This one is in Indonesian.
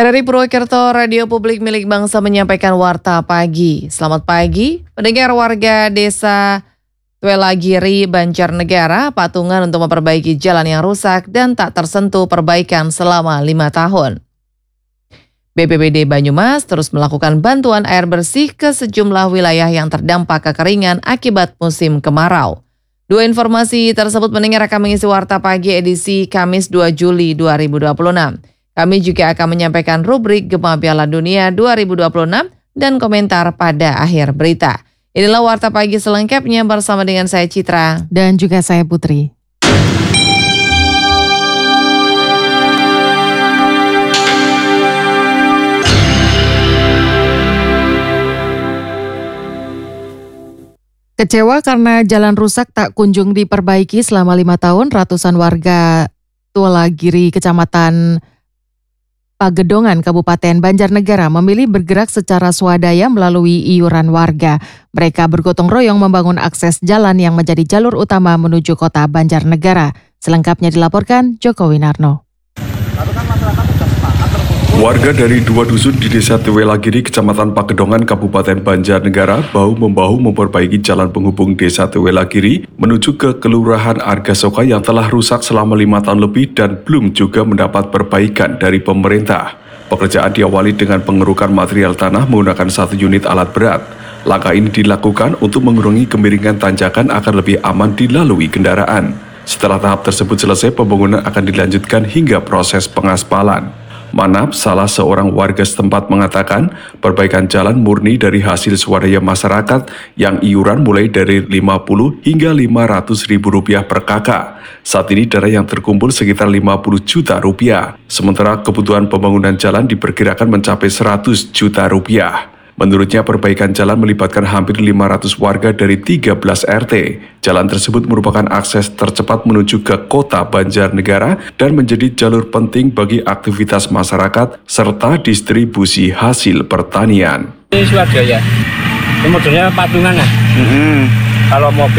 RRI Purwokerto, radio publik milik bangsa menyampaikan warta pagi. Selamat pagi, pendengar warga desa Tuelagiri, Banjarnegara, patungan untuk memperbaiki jalan yang rusak dan tak tersentuh perbaikan selama 5 tahun. BPBD Banyumas terus melakukan bantuan air bersih ke sejumlah wilayah yang terdampak kekeringan akibat musim kemarau. Dua informasi tersebut mendengar akan mengisi warta pagi edisi Kamis 2 Juli 2026. Kami juga akan menyampaikan rubrik Gema Piala Dunia 2026 dan komentar pada akhir berita. Inilah warta pagi selengkapnya bersama dengan saya Citra. Dan juga saya Putri. Kecewa karena jalan rusak tak kunjung diperbaiki selama 5 tahun, ratusan warga Tuelagiri, Kecamatan Pagedongan, Kabupaten Banjarnegara memilih bergerak secara swadaya melalui iuran warga. Mereka bergotong royong membangun akses jalan yang menjadi jalur utama menuju kota Banjarnegara. Selengkapnya dilaporkan Joko Winarno. Warga dari dua dusun di desa Tuelagiri, Kecamatan Pagedongan, Kabupaten Banjarnegara bahu-membahu memperbaiki jalan penghubung desa Tuelagiri menuju ke Kelurahan Argasoka yang telah rusak selama 5 tahun lebih dan belum juga mendapat perbaikan dari pemerintah. Pekerjaan diawali dengan pengerukan material tanah menggunakan 1 unit alat berat. Langkah ini dilakukan untuk mengurangi kemiringan tanjakan agar lebih aman dilalui kendaraan. Setelah tahap tersebut selesai, pembangunan akan dilanjutkan hingga proses pengaspalan. Manap, salah seorang warga setempat, mengatakan perbaikan jalan murni dari hasil swadaya masyarakat yang iuran mulai dari 50 hingga 500 ribu rupiah per kakak. Saat ini dana yang terkumpul sekitar 50 juta rupiah, sementara kebutuhan pembangunan jalan diperkirakan mencapai 100 juta rupiah. Menurutnya perbaikan jalan melibatkan hampir 500 warga dari 13 RT. Jalan tersebut merupakan akses tercepat menuju ke kota Banjarnegara dan menjadi jalur penting bagi aktivitas masyarakat serta distribusi hasil pertanian. Ini swadaya, modelnya patungan lah. Kalau mobil